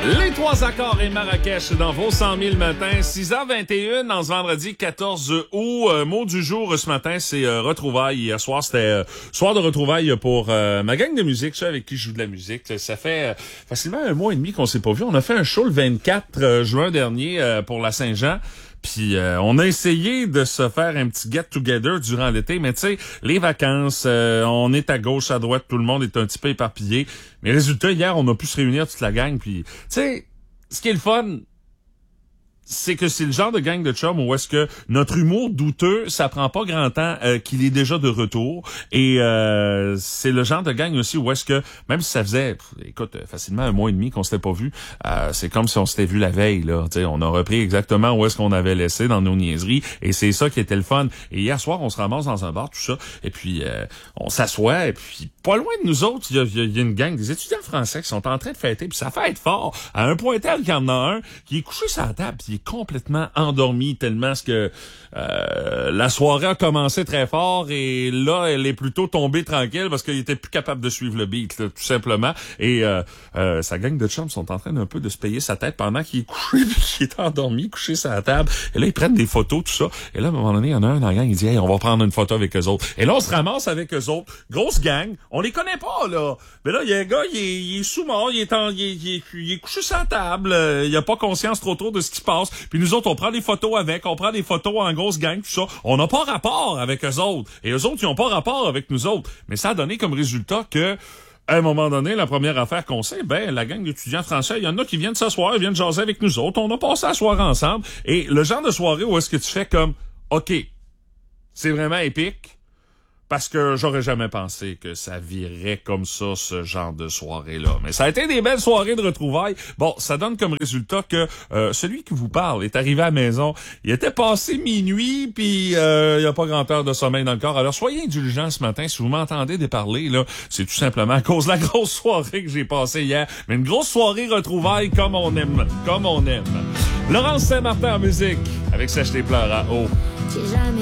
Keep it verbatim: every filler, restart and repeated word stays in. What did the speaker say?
Les trois accords et Marrakech dans vos cent mille matins, six heures vingt et une dans ce vendredi quatorze août. Euh, mot du jour ce matin, c'est euh, retrouvailles. Hier soir, c'était euh, soir de retrouvailles pour euh, ma gang de musique, ceux avec qui je joue de la musique. Ça fait euh, facilement un mois et demi qu'on s'est pas vu. On a fait un show le vingt-quatre euh, juin dernier euh, pour la Saint-Jean. Puis euh, on a essayé de se faire un petit get-together durant l'été, mais tu sais, les vacances, euh, on est à gauche, à droite, tout le monde est un petit peu éparpillé. Mais résultat, hier, on a pu se réunir toute la gang. Puis, tu sais, ce qui est le fun, c'est que c'est le genre de gang de chum où est-ce que notre humour douteux, ça prend pas grand temps euh, qu'il est déjà de retour. Et euh, c'est le genre de gang aussi où est-ce que, même si ça faisait, pff, écoute, facilement un mois et demi qu'on s'était pas vu, euh, c'est comme si on s'était vu la veille, là. T'sais, on a repris exactement où est-ce qu'on avait laissé dans nos niaiseries. Et c'est ça qui était le fun. Et hier soir, on se ramasse dans un bar, tout ça. Et puis, euh, on s'assoit. Et puis, pas loin de nous autres, il y a, y, a, y a une gang des étudiants français qui sont en train de fêter. Puis ça fête fort. À un point tel qu'il y en a un qui est couché sur la table, puis complètement endormi tellement ce que euh, la soirée a commencé très fort et là elle est plutôt tombée tranquille parce qu'il était plus capable de suivre le beat là, tout simplement et euh, euh, sa gang de chums sont en train d'un peu de se payer sa tête pendant qu'il est couché qu'il est endormi couché sur la table et là ils prennent des photos tout ça et là à un moment donné il y en a un dans la gang il dit hey on va prendre une photo avec eux autres et là on se ramasse avec eux autres grosse gang on les connaît pas là mais là il y a un gars il est, il est sous-mort il est, en, il est, il est, il est couché sur la table euh, il a pas conscience trop trop de ce qui se passe puis nous autres, on prend des photos avec, on prend des photos en grosse gang, tout ça. On n'a pas rapport avec eux autres. Et eux autres, ils n'ont pas rapport avec nous autres. Mais ça a donné comme résultat que, à un moment donné, la première affaire qu'on sait, ben, la gang d'étudiants français, il y en a qui viennent s'asseoir, ils viennent jaser avec nous autres. On a passé la soirée ensemble. Et le genre de soirée où est-ce que tu fais comme, OK, c'est vraiment épique. Parce que j'aurais jamais pensé que ça virait comme ça, ce genre de soirée-là. Mais ça a été des belles soirées de retrouvailles. Bon, ça donne comme résultat que euh, celui qui vous parle est arrivé à la maison. Il était passé minuit, puis euh, il n'y a pas grand heure de sommeil dans le corps. Alors, soyez indulgents ce matin. Si vous m'entendez déparler, là, c'est tout simplement à cause de la grosse soirée que j'ai passée hier. Mais une grosse soirée retrouvailles comme on aime. Comme on aime. Laurence Saint-Martin en musique, avec Sèche les pleurs à haut.